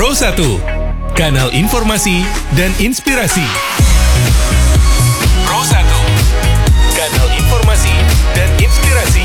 Pro 1, kanal informasi dan inspirasi. Pro 1, kanal informasi dan inspirasi.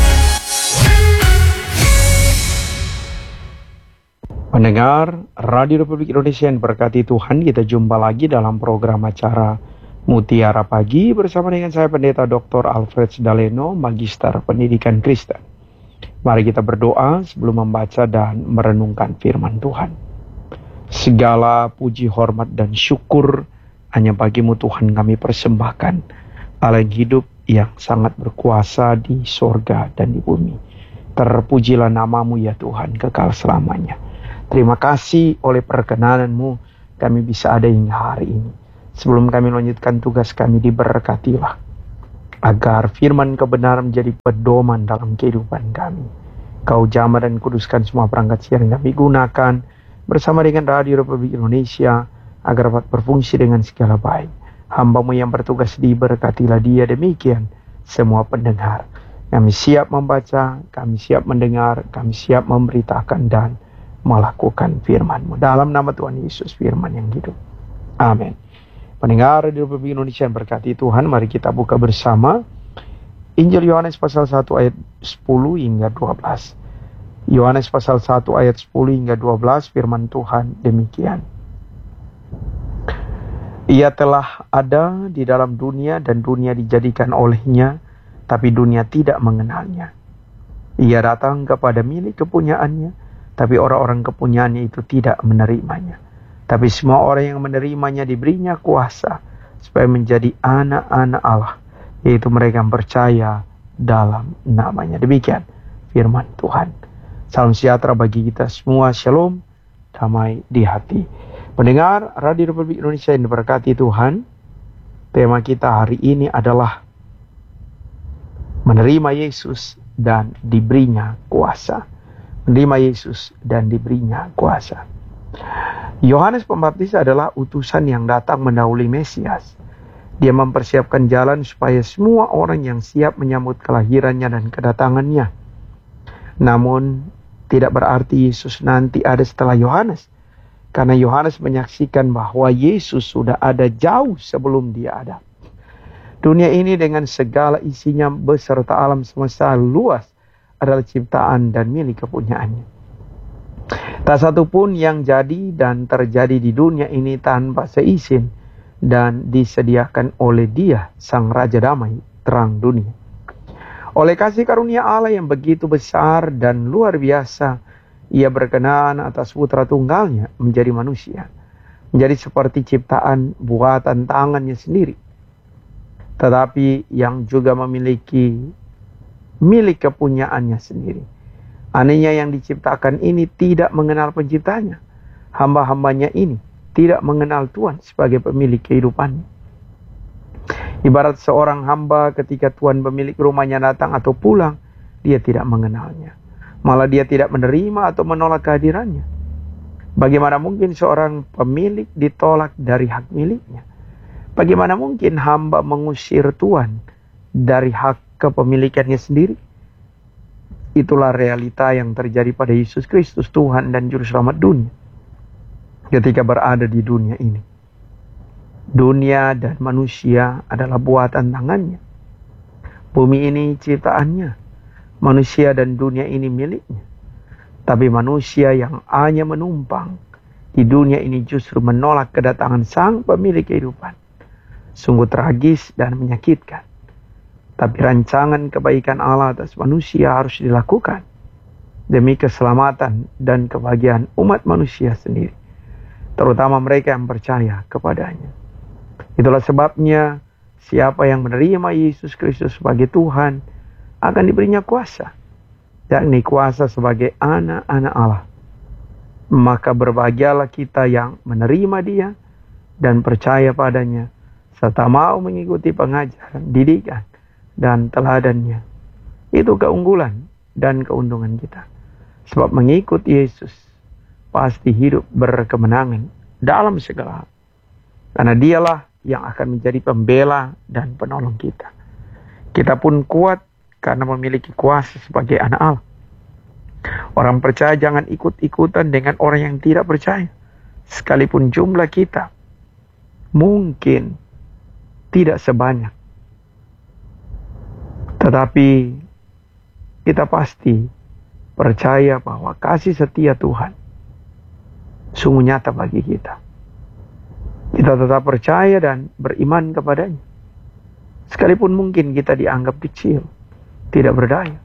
Pendengar Radio Republik Indonesia yang berkati Tuhan, kita jumpa lagi dalam program acara Mutiara Pagi bersama dengan saya Pendeta Dr. Alfred Daleno, Magister Pendidikan Kristen. Mari kita berdoa sebelum membaca dan merenungkan firman Tuhan. Segala puji, hormat, dan syukur hanya bagi-Mu Tuhan kami persembahkan. Allah yang hidup, yang sangat berkuasa di sorga dan di bumi. Terpujilah nama-Mu ya Tuhan kekal selamanya. Terima kasih oleh perkenanan-Mu kami bisa ada hingga hari ini. Sebelum kami melanjutkan tugas kami, diberkatilah agar firman kebenaran menjadi pedoman dalam kehidupan kami. Kau jamah dan kuduskan semua perangkat siaran yang kami gunakan bersama dengan Radio Republik Indonesia agar dapat berfungsi dengan segala baik. Hamba-Mu yang bertugas diberkatilah dia, demikian semua pendengar. Kami siap membaca, kami siap mendengar, kami siap memberitakan dan melakukan firman-Mu. Dalam nama Tuhan Yesus, firman yang hidup. Amin. Pendengar Radio Republik Indonesia yang berkati Tuhan, mari kita buka bersama Injil Yohanes pasal 1 ayat 10 hingga 12. Yohanes pasal 1 ayat 10 hingga 12, firman Tuhan demikian. Ia telah ada di dalam dunia dan dunia dijadikan olehnya, tapi dunia tidak mengenalnya. Ia datang kepada milik kepunyaannya, tapi orang-orang kepunyaannya itu tidak menerimanya. Tapi semua orang yang menerimanya diberinya kuasa supaya menjadi anak-anak Allah, yaitu mereka yang percaya dalam namanya. Demikian firman Tuhan. Salam sejahtera bagi kita semua. Shalom, damai di hati. Pendengar Radio Republik Indonesia yang diberkati Tuhan, tema kita hari ini adalah menerima Yesus dan diberinya kuasa. Menerima Yesus dan diberinya kuasa. Yohanes Pembaptis adalah utusan yang datang mendahului Mesias. Dia mempersiapkan jalan supaya semua orang yang siap menyambut kelahirannya dan kedatangannya. Namun, tidak berarti Yesus nanti ada setelah Yohanes. Karena Yohanes menyaksikan bahwa Yesus sudah ada jauh sebelum dia ada. Dunia ini dengan segala isinya beserta alam semesta luas adalah ciptaan dan milik kepunyaannya. Tak satu pun yang jadi dan terjadi di dunia ini tanpa seizin dan disediakan oleh Dia, Sang Raja Damai, terang dunia. Oleh kasih karunia Allah yang begitu besar dan luar biasa, Ia berkenan atas putra tunggalnya menjadi manusia, menjadi seperti ciptaan buatan tangannya sendiri, tetapi yang juga memiliki milik kepunyaannya sendiri. Anehnya yang diciptakan ini tidak mengenal penciptanya. Hamba-hambanya ini tidak mengenal Tuhan sebagai pemilik kehidupannya. Ibarat seorang hamba ketika Tuhan pemilik rumahnya datang atau pulang, dia tidak mengenalnya. Malah dia tidak menerima atau menolak kehadirannya. Bagaimana mungkin seorang pemilik ditolak dari hak miliknya? Bagaimana mungkin hamba mengusir Tuhan dari hak kepemilikannya sendiri? Itulah realita yang terjadi pada Yesus Kristus, Tuhan dan Juru Selamat dunia, ketika berada di dunia ini. Dunia dan manusia adalah buatan tangannya. Bumi ini ciptaannya. Manusia dan dunia ini miliknya. Tapi manusia yang hanya menumpang di dunia ini justru menolak kedatangan Sang Pemilik kehidupan. Sungguh tragis dan menyakitkan. Tapi rancangan kebaikan Allah atas manusia harus dilakukan demi keselamatan dan kebahagiaan umat manusia sendiri, terutama mereka yang percaya kepadanya. Itulah sebabnya siapa yang menerima Yesus Kristus sebagai Tuhan akan diberinya kuasa, yakni kuasa sebagai anak-anak Allah. Maka berbahagialah kita yang menerima Dia dan percaya padanya, serta mau mengikuti pengajaran, didikan, dan teladannya. Itu keunggulan dan keuntungan kita. Sebab mengikut Yesus pasti hidup berkemenangan dalam segala hal. Karena Dialah yang akan menjadi pembela dan penolong kita. Kita pun kuat karena memiliki kuasa sebagai anak Allah. Orang percaya jangan ikut-ikutan dengan orang yang tidak percaya. Sekalipun jumlah kita mungkin tidak sebanyak, tetapi kita pasti percaya bahwa kasih setia Tuhan sungguh nyata bagi kita. Kita tetap percaya dan beriman kepadanya. Sekalipun mungkin kita dianggap kecil, tidak berdaya.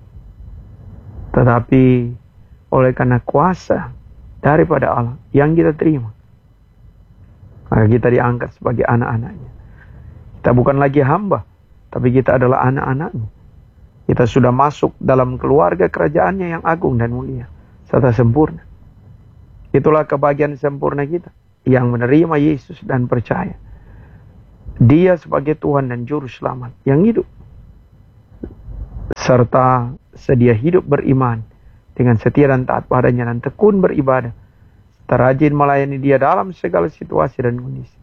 Tetapi oleh karena kuasa daripada Allah yang kita terima, maka kita diangkat sebagai anak-anaknya. Kita bukan lagi hamba, tapi kita adalah anak-anaknya. Kita sudah masuk dalam keluarga kerajaannya yang agung dan mulia, serta sempurna. Itulah kebahagiaan sempurna kita, yang menerima Yesus dan percaya Dia sebagai Tuhan dan Juru Selamat yang hidup, serta sedia hidup beriman dengan setia dan taat padanya dan tekun beribadah, serta rajin melayani Dia dalam segala situasi dan kondisi.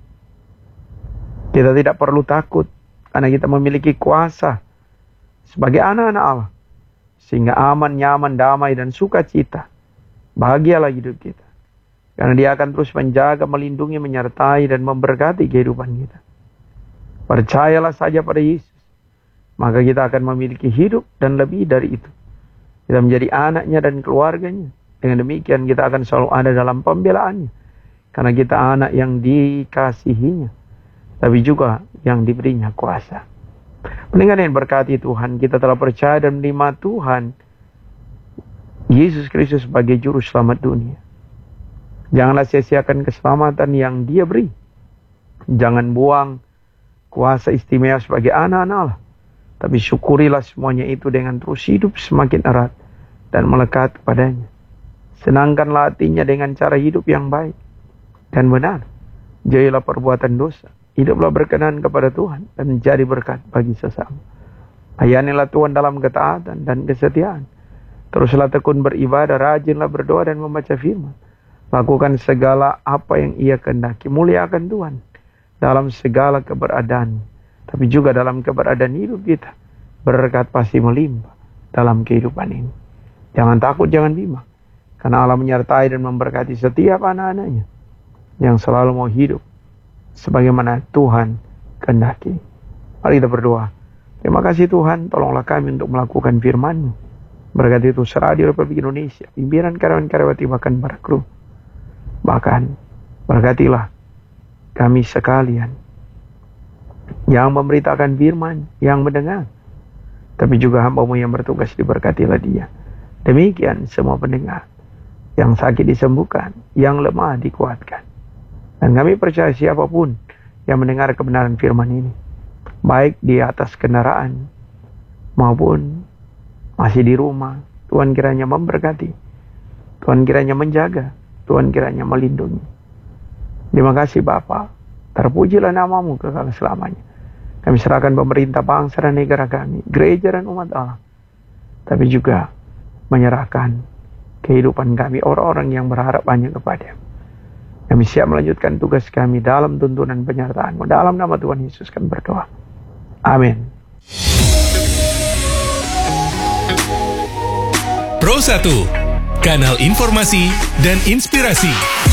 Kita tidak perlu takut karena kita memiliki kuasa sebagai anak-anak Allah, sehingga aman, nyaman, damai, dan sukacita. Bahagialah hidup kita, karena Dia akan terus menjaga, melindungi, menyertai, dan memberkati kehidupan kita. Percayalah saja pada Yesus, maka kita akan memiliki hidup dan lebih dari itu. Kita menjadi anaknya dan keluarganya. Dengan demikian kita akan selalu ada dalam pembelaannya, karena kita anak yang dikasihinya, tapi juga yang diberinya kuasa. Pendengar yang berkati Tuhan, kita telah percaya dan menerima Tuhan Yesus Kristus sebagai Juru Selamat dunia. Janganlah sia-siakan keselamatan yang Dia beri. Jangan buang kuasa istimewa sebagai anak-anak Allah, tapi syukurilah semuanya itu dengan terus hidup semakin erat dan melekat kepadanya. Senangkanlah hatinya dengan cara hidup yang baik dan benar. Jauhilah perbuatan dosa. Hiduplah berkenan kepada Tuhan dan menjadi berkat bagi sesama. Layanilah Tuhan dalam ketaatan dan kesetiaan. Teruslah tekun beribadah, rajinlah berdoa dan membaca firman. Lakukan segala apa yang Ia kehendaki. Muliakan Tuhan dalam segala keberadaan, tapi juga dalam keberadaan hidup kita. Berkat pasti melimpah dalam kehidupan ini. Jangan takut, jangan bimbang, karena Allah menyertai dan memberkati setiap anak-anaknya yang selalu mau hidup sebagaimana Tuhan kehendaki. Mari kita berdoa. Terima kasih Tuhan, tolonglah kami untuk melakukan firman-Mu. Berkati itu Radio Republik Indonesia, pimpinan karyawan-karyawati bahkan para kru. Bahkan berkatilah kami sekalian yang memberitakan firman, yang mendengar, tapi juga hamba-Mu yang bertugas, diberkatilah dia. Demikian semua pendengar, yang sakit disembuhkan, yang lemah dikuatkan. Dan kami percaya siapapun yang mendengar kebenaran firman ini, baik di atas kendaraan maupun masih di rumah, Tuhan kiranya memberkati, Tuhan kiranya menjaga, Tuhan kiranya melindungi. Terima kasih Bapa, terpujilah nama-Mu kekal selamanya. Kami serahkan pemerintah bangsa dan negara kami, gereja dan umat Allah, tapi juga menyerahkan kehidupan kami, orang-orang yang berharap banyak kepada-Mu. Kami siap melanjutkan tugas kami dalam tuntunan penyertaan-Mu. Dalam nama Tuhan Yesus kami berdoa. Amin. Pro 1, kanal informasi dan inspirasi.